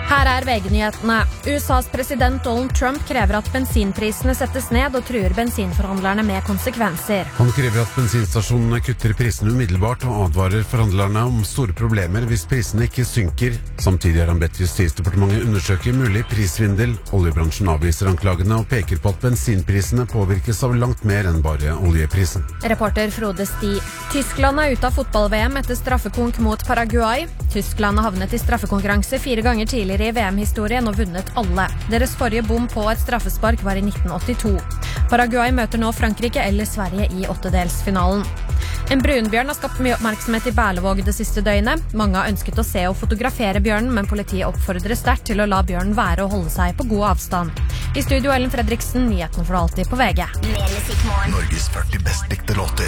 Her VG-nyhetene. USAs president Donald Trump krever at bensinprisene settes ned og truer bensinforhandlerne med konsekvenser. Han krever at bensinstasjonene kutter prisene umiddelbart og advarer forhandlerne om store problemer hvis prisene ikke synker. Samtidig har han bedt Justisdepartementet undersøke mulig prissvindel. Oljebransjen avviser anklagene og peker på at bensinprisene påvirkes av langt mer enn bare oljeprisen. Reporter Frode Sti. Tyskland ute av fotball-VM etter straffekonk mot Paraguay. Tyskland har havnet i straffekonkurranse 4 ganger tidligere i VM-historien og vunnet alle. Deres forrige bom på et straffespark var i 1982. Paraguay møter nå Frankrike eller Sverige i åttedelsfinalen. En brunbjørn har skapt mye oppmerksomhet i Berlevåg det siste døgnet. Mange har ønsket å se og fotografere bjørnen, men politiet oppfordrer sterkt til å la bjørnen være og holde seg på god avstand. I studio Ellen Fredriksen, nyhetene for alltid på VG. Norges 40 best likte låter.